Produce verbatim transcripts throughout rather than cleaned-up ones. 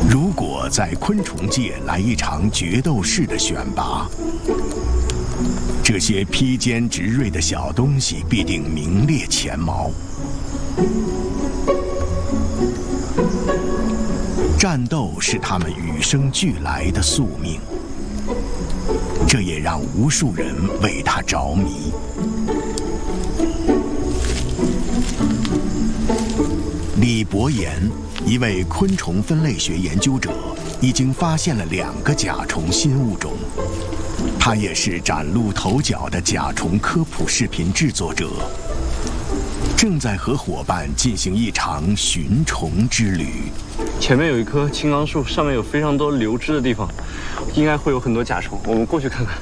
如果在昆虫界来一场决斗式的选拔，这些披尖执锐的小东西必定名列前茅。战斗是他们与生俱来的宿命，这也让无数人为它着迷。李伯言，一位昆虫分类学研究者，已经发现了两个甲虫新物种。他也是崭露头角的甲虫科普视频制作者，正在和伙伴进行一场寻虫之旅。 前面有一棵青冈树，上面有非常多流枝的地方，应该会有很多甲虫。我们过去看看。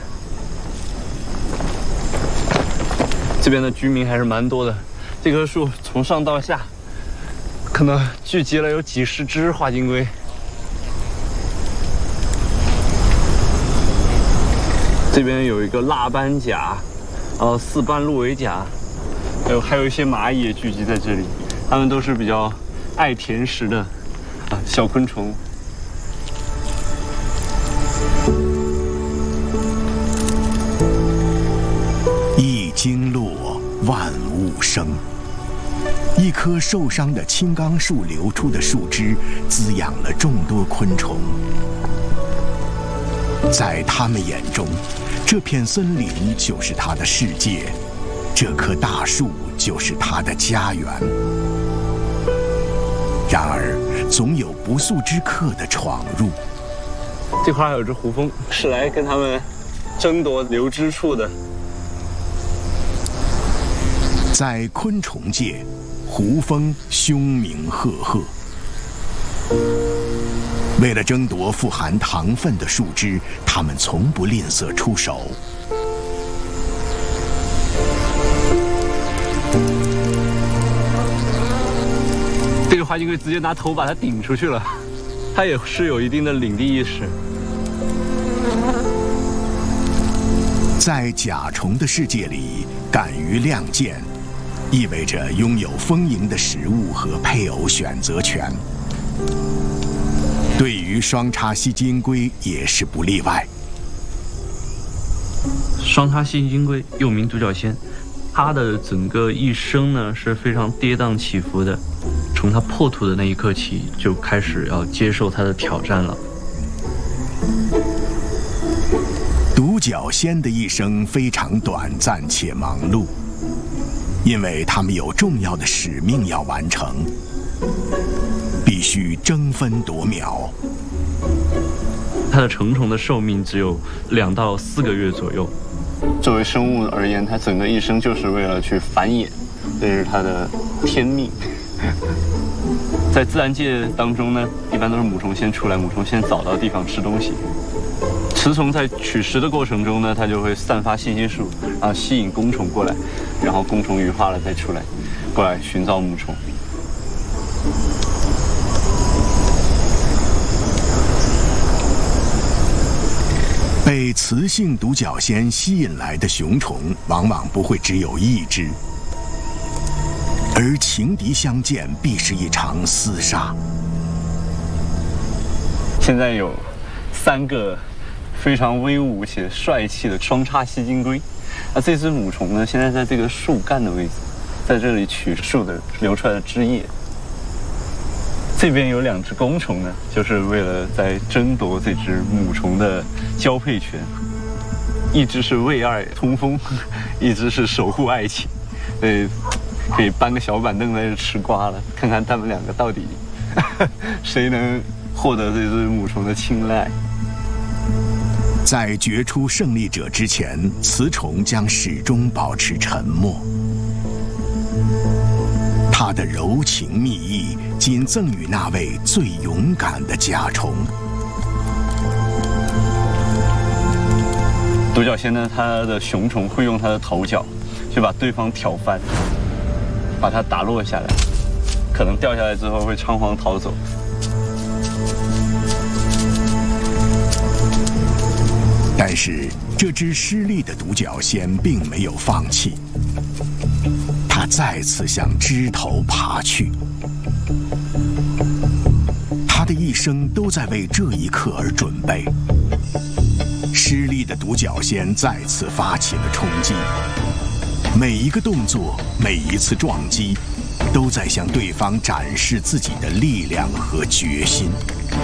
这边的居民还是蛮多的，这棵树从上到下，可能聚集了有几十只花金龟。这边有一个蜡斑甲，呃，四斑鹿尾甲，还有还有一些蚂蚁也聚集在这里，它们都是比较爱甜食的啊小昆虫。 一经落，万物生。一棵受伤的青冈树流出的树枝，滋养了众多昆虫。在他们眼中，这片森林就是它的世界，这棵大树就是它的家园。然而，总有不速之客的闯入。 这块还有只胡蜂，是来跟他们争夺流枝处的。 在昆虫界，胡蜂凶名赫赫。为了争夺富含糖分的树枝，它们从不吝啬出手。 这个花金龟直接拿头把它顶出去了，它也是有一定的领地意识。 在甲虫的世界里，敢于亮剑，意味着拥有丰盈的食物和配偶选择权。对于双叉吸金龟也是不例外。 双叉吸金龟又名独角仙，它的整个一生呢是非常跌宕起伏的。从它破土的那一刻起，就开始要接受它的挑战了。 独角仙的一生非常短暂且忙碌，因为它们有重要的使命要完成。必须争分夺秒。 它的成虫的寿命只有两到四个月左右。作为生物而言，它整个一生就是为了去繁衍，这是它的天命。在自然界当中呢，一般都是母虫先出来，母虫先找到地方吃东西。雌虫在取食的过程中呢，它就会散发信息素，然后吸引公虫过来，然后公虫羽化了再出来，过来寻找母虫。 被雌性独角仙吸引来的雄虫，往往不会只有一只，而情敌相见，必是一场厮杀。 现在有三个非常威武且帅气的双叉吸金龟，那这只母虫呢，现在在这个树干的位置，在这里取树的流出来的汁液。这边有两只公虫呢，就是为了在争夺这只母虫的交配权。一只是为爱通风，一只是守护爱情。所以可以搬个小板凳在这吃瓜了，看看他们两个到底谁能获得这只母虫的青睐。 在决出胜利者之前，雌虫将始终保持沉默。它的柔情蜜意仅赠予那位最勇敢的甲虫。 独角仙呢，它的雄虫会用它的头角去把对方挑翻，把它打落下来，可能掉下来之后会仓皇逃走。 但是这只失利的独角仙并没有放弃。它再次向枝头爬去，它的一一生都在为这一刻而准备。失利的独角仙再次发起了冲击，每一个动作，每一次撞击，都在向对方展示自己的力量和决心。